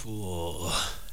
Whoa.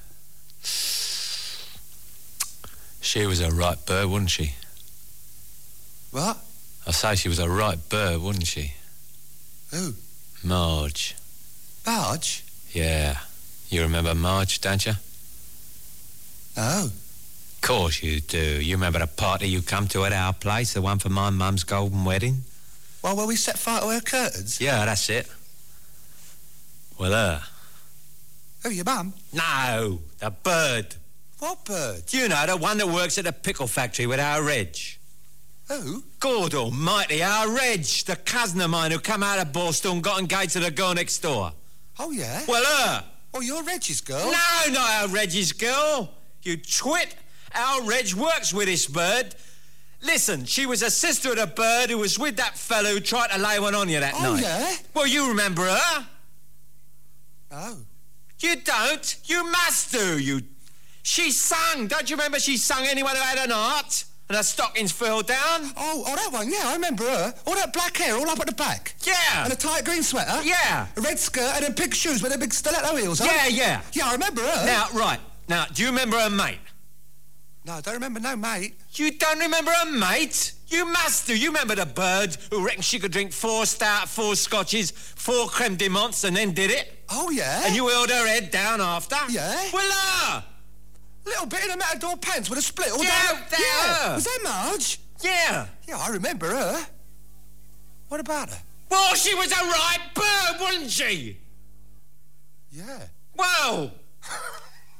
She was a right bird, wasn't she? What? I say she was a right bird, wasn't she? Who? Marge. Marge? Yeah. You remember Marge, don't you? No. Of course you do. You remember the party you come to at our place, the one for my mum's golden wedding? Well, where we set fire to her curtains? Yeah, that's it. Well, her. Who, your mum? No, the bird. What bird? You know, the one that works at the pickle factory with our Reg. Who? God almighty, our Reg, the cousin of mine who come out of Boston and got engaged to the girl next door. Oh, yeah? Well, her. Oh, you're Reggie's girl? No, not our Reg's girl. You twit. Our Reg works with this bird. Listen, she was a sister of the bird who was with that fellow who tried to lay one on you that night. Oh, yeah? Well, you remember her? No. You don't? You must do, She sang. Don't you remember she sang Anyone Who Had an Heart? And her stockings fell down? Oh, that one, yeah, I remember her. All that black hair all up at the back. Yeah. And a tight green sweater. Yeah. A red skirt and then pink shoes with the big stiletto heels, huh? Yeah, yeah. Yeah, I remember her. Now, right. Now, do you remember her mate? No, I don't remember no mate. You don't remember her mate? You must do. You remember the bird who reckoned she could drink 4 stout, 4 scotches, 4 creme de menthes and then did it? Oh, yeah? And you held her head down after? Yeah. Well, Little bit in the matador pants with a split all Yeah, down. there. Was that Marge? yeah. Yeah, I remember her. What about her? Well, she was a right bird, wasn't she? Yeah. Well,